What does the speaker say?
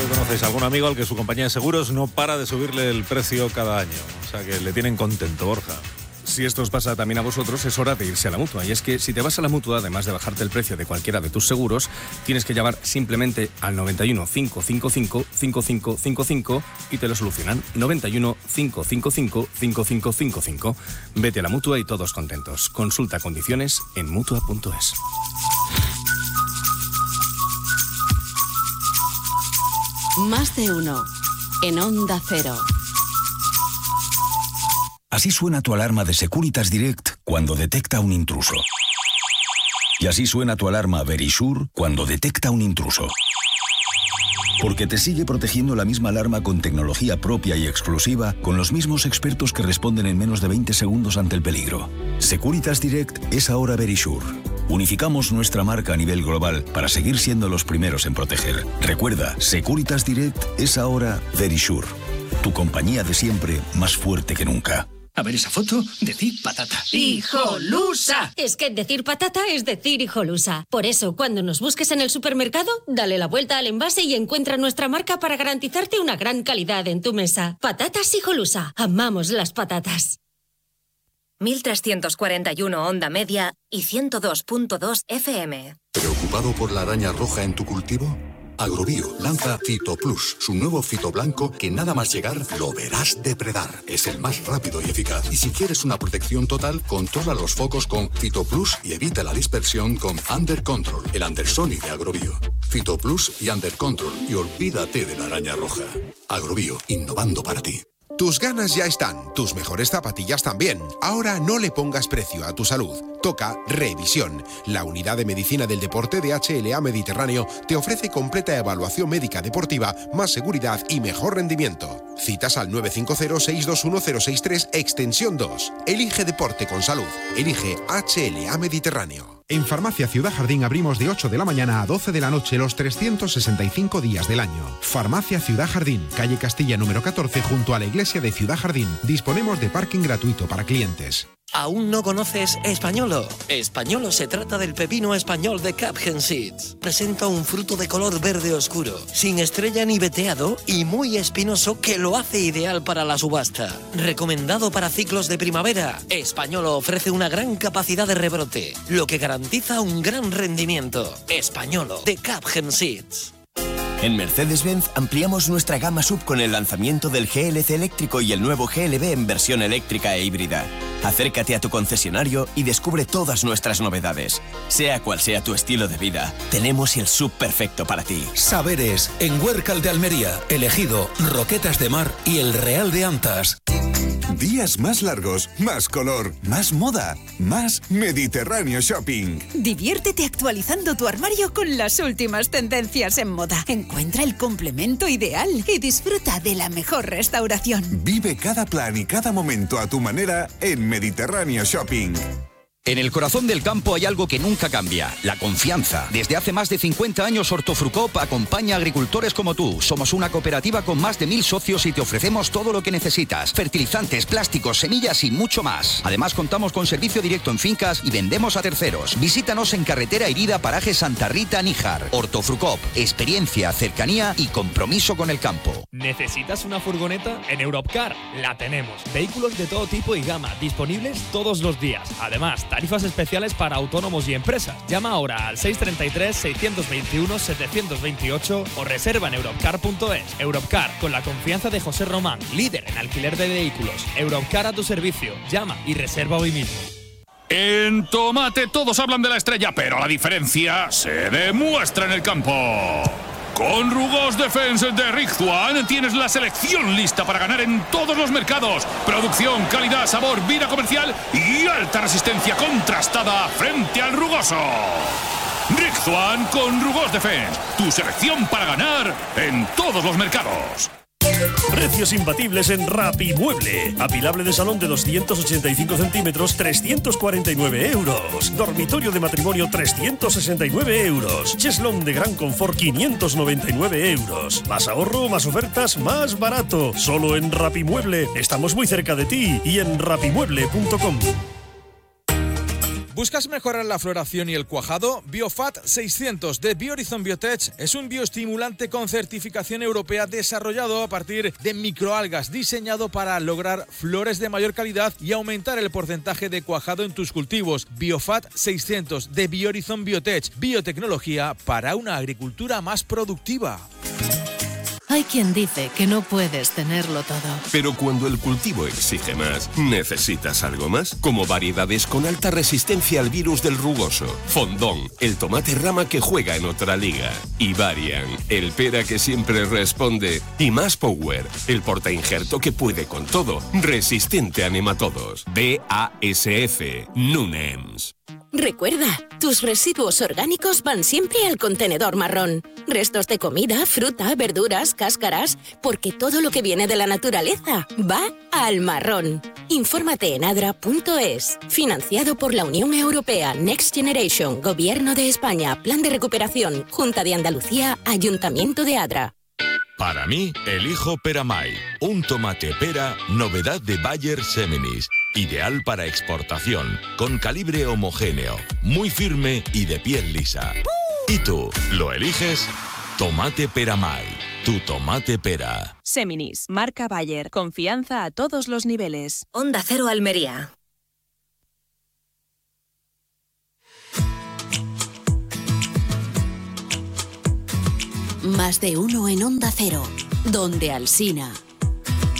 ¿Conocéis algún amigo al que su compañía de seguros no para de subirle el precio cada año? O sea, que le tienen contento, Borja. Si esto os pasa también a vosotros, es hora de irse a la Mutua. Y es que si te vas a la Mutua, además de bajarte el precio de cualquiera de tus seguros, tienes que llamar simplemente al 91 555 5555 y te lo solucionan. 91 555 5555. Vete a la Mutua y todos contentos. Consulta condiciones en Mutua.es. Más de uno en Onda Cero. Así suena tu alarma de Securitas Direct cuando detecta un intruso. Y así suena tu alarma Verisure cuando detecta un intruso. Porque te sigue protegiendo la misma alarma con tecnología propia y exclusiva, con los mismos expertos que responden en menos de 20 segundos ante el peligro. Securitas Direct es ahora Verisure. Unificamos nuestra marca a nivel global para seguir siendo los primeros en proteger. Recuerda, Securitas Direct es ahora Verisure. Tu compañía de siempre, más fuerte que nunca. A ver esa foto, decir patata. ¡Hijolusa! Es que decir patata es decir hijolusa. Por eso, cuando nos busques en el supermercado, dale la vuelta al envase y encuentra nuestra marca para garantizarte una gran calidad en tu mesa. Patatas Hijolusa. Amamos las patatas. 1341 onda media y 102.2 FM. ¿Preocupado por la araña roja en tu cultivo? Agrobio lanza Fito Plus, su nuevo fito blanco que nada más llegar lo verás depredar. Es el más rápido y eficaz. Y si quieres una protección total, controla los focos con Fito Plus y evita la dispersión con Under Control, el Andersoni de Agrobio. Fito Plus y Under Control y olvídate de la araña roja. Agrobio, innovando para ti. Tus ganas ya están, tus mejores zapatillas también. Ahora no le pongas precio a tu salud. Toca Revisión. La unidad de medicina del deporte de HLA Mediterráneo te ofrece completa evaluación médica deportiva, más seguridad y mejor rendimiento. Citas al 950-621-063, extensión 2. Elige deporte con salud. Elige HLA Mediterráneo. En Farmacia Ciudad Jardín abrimos de 8 de la mañana a 12 de la noche los 365 días del año. Farmacia Ciudad Jardín, calle Castilla número 14, junto a la iglesia de Ciudad Jardín. Disponemos de parking gratuito para clientes. ¿Aún no conoces Españolo? Españolo se trata del pepino español de Capgen Seeds. Presenta un fruto de color verde oscuro, sin estrella ni veteado y muy espinoso que lo hace ideal para la subasta. Recomendado para ciclos de primavera, Españolo ofrece una gran capacidad de rebrote, lo que garantiza un gran rendimiento. Españolo de Capgen Seeds. En Mercedes-Benz ampliamos nuestra gama SUV con el lanzamiento del GLC eléctrico y el nuevo GLB en versión eléctrica e híbrida. Acércate a tu concesionario y descubre todas nuestras novedades. Sea cual sea tu estilo de vida, tenemos el SUV perfecto para ti. Saberes, en Huércal de Almería, Elegido, Roquetas de Mar y el Real de Antas. Días más largos, más color, más moda, más Mediterráneo Shopping. Diviértete actualizando tu armario con las últimas tendencias en moda. Encuentra el complemento ideal y disfruta de la mejor restauración. Vive cada plan y cada momento a tu manera en Mediterráneo Shopping. En el corazón del campo hay algo que nunca cambia, la confianza. Desde hace más de 50 años Hortofrucop acompaña a agricultores como tú. Somos una cooperativa con más de 1000 socios y te ofrecemos todo lo que necesitas. Fertilizantes, plásticos, semillas y mucho más. Además contamos con servicio directo en fincas y vendemos a terceros. Visítanos en Carretera Herida, paraje Santa Rita, Níjar. Hortofrucop, experiencia, cercanía y compromiso con el campo. ¿Necesitas una furgoneta? En Europcar la tenemos. Vehículos de todo tipo y gama, disponibles todos los días. Además, tarifas especiales para autónomos y empresas. Llama ahora al 633-621-728 o reserva en europcar.es. Europcar, con la confianza de José Román, líder en alquiler de vehículos. Europcar a tu servicio. Llama y reserva hoy mismo. En Tomate todos hablan de la estrella, pero la diferencia se demuestra en el campo. Con Rugos Defense de Rizzuan tienes la selección lista para ganar en todos los mercados. Producción, calidad, sabor, vida comercial y alta resistencia contrastada frente al rugoso. Rizzuan con Rugos Defense, tu selección para ganar en todos los mercados. Precios imbatibles en Rapimueble. Apilable de salón de 285 centímetros, 349 euros. Dormitorio de matrimonio, 369 euros. Cheslón de gran confort, 599 euros. Más ahorro, más ofertas, más barato. Solo en Rapimueble. Estamos muy cerca de ti y en rapimueble.com. ¿Buscas mejorar la floración y el cuajado? Biofat 600 de Biohorizon Biotech es un bioestimulante con certificación europea desarrollado a partir de microalgas, diseñado para lograr flores de mayor calidad y aumentar el porcentaje de cuajado en tus cultivos. Biofat 600 de Biohorizon Biotech, biotecnología para una agricultura más productiva. Hay quien dice que no puedes tenerlo todo. Pero cuando el cultivo exige más, ¿necesitas algo más? Como variedades con alta resistencia al virus del rugoso. Fondón, el tomate rama que juega en otra liga. Y Varian, el pera que siempre responde. Y Más Power, el portainjerto que puede con todo. Resistente a nematodos. BASF, Nunems. Recuerda, tus residuos orgánicos van siempre al contenedor marrón. Restos de comida, fruta, verduras, cáscaras, porque todo lo que viene de la naturaleza va al marrón. Infórmate en adra.es. Financiado por la Unión Europea, Next Generation, Gobierno de España, Plan de Recuperación, Junta de Andalucía, Ayuntamiento de Adra. Para mí, elijo Peramay, un tomate pera, novedad de Bayer Seminis. Ideal para exportación, con calibre homogéneo, muy firme y de piel lisa. ¿Y tú, lo eliges? Tomate Peramay, tu tomate pera. Seminis, marca Bayer, confianza a todos los niveles. Onda Cero Almería. Más de uno en Onda Cero, donde Alsina.